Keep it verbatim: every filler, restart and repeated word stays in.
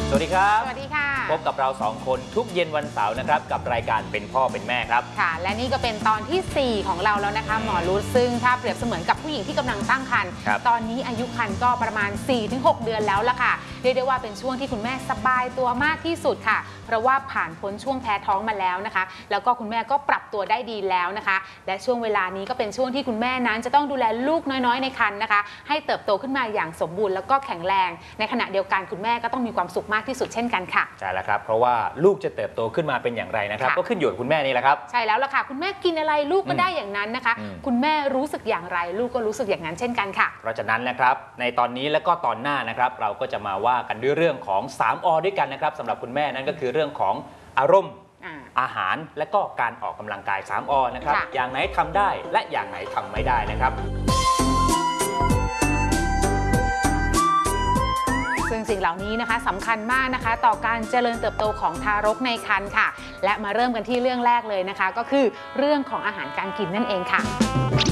สวัสดีครับสวัสดีค่ะพบกับเราสองคนทุกเย็นวันเสาร์นะครับกับรายการเป็นพ่อเป็นแม่ครับค่ะและนี่ก็เป็นตอนที่สี่ของเราแล้วนะคะหมอรุธซึ่งถ้าเปรียบเสมือนกับผู้หญิงที่กำลังตั้งครรภ์ตอนนี้อายุครรภ์ก็ประมาณ สี่ถึงหก เดือนแล้วล่ะค่ะเรียกได้ว่าเป็นช่วงที่คุณแม่สบายตัวมากที่สุดค่ะเพราะว่าผ่านพ้นช่วงแพ้ท้องมาแล้วนะคะแล้วก็คุณแม่ก็ปรับตัวได้ดีแล้วนะคะและช่วงเวลานี้ก็เป็นช่วงที่คุณแม่นั้นจะต้องดูแลลูกน้อยๆในครรภ์นะคะให้เติบโตขึ้นมาอย่างสมบูรณ์แล้วก็แข็งแรงในขณะเดียวกันคุณแม่ก็ต้องมีความสุขมากที่สุดเช่นกันค่ะใช่แล้วครับเพราะว่าลูกจะเติบโตขึ้นมาเป็นอย่างไรนะครับก็ขึ้นอยู่กับคุณแม่นี่แหละครับใช่แล้วล่ะค่ะคุณแม่กินอะไรลูกก็ได้อย่างนั้นนะคะคุณแม่รู้สึกอย่างไรลูกก็รู้สึกอย่างนั้นเช่นกันค่ะเพราะฉะนั้นนะครับในตอนนี้และก็ตอนหน้านะครับเราก็จะมาว่ากันด้วยเรื่องของสามอด้วยกันนะครับสำหรับคุณแม่นั่นก็คือเรื่องของอารมณ์อาหารและก็การออกกำลังกายสามอนะครับอย่างไหนทำได้และอย่างไหนทำไม่ได้นะครับซึ่งสิ่งเหล่านี้นะคะสำคัญมากนะคะต่อการเจริญเติบโตของทารกในครรภ์ค่ะและมาเริ่มกันที่เรื่องแรกเลยนะคะก็คือเรื่องของอาหารการกินนั่นเองค่ะ